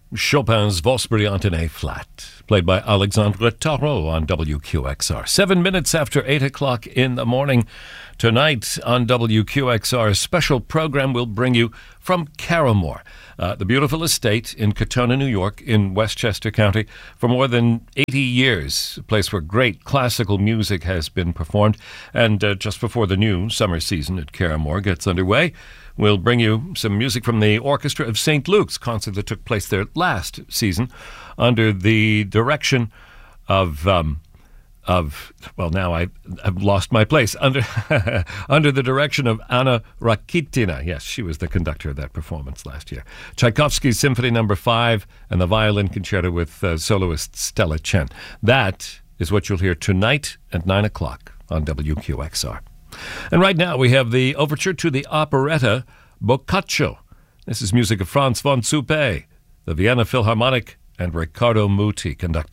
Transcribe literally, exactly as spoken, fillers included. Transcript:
Chopin's Valse Brillante in A flat, played by Alexandre Tarot on W Q X R. Seven minutes after eight o'clock in the morning. Tonight on W Q X R, a special program will bring you from Carramore, uh, the beautiful estate in Katonah, New York, in Westchester County, for more than eighty years, a place where great classical music has been performed. And uh, just before the new summer season at Carramore gets underway, we'll bring you some music from the Orchestra of Saint Luke's concert that took place there last season under the direction of... Um, Of well, now I, I've lost my place. Under under the direction of Anna Rakitina. Yes, she was the conductor of that performance last year. Tchaikovsky's Symphony Number Five and the Violin Concerto with uh, soloist Stella Chen. That is what you'll hear tonight at nine o'clock on W Q X R. And right now we have the overture to the operetta Boccaccio. This is music of Franz von Suppé, the Vienna Philharmonic, and Riccardo Muti conducting.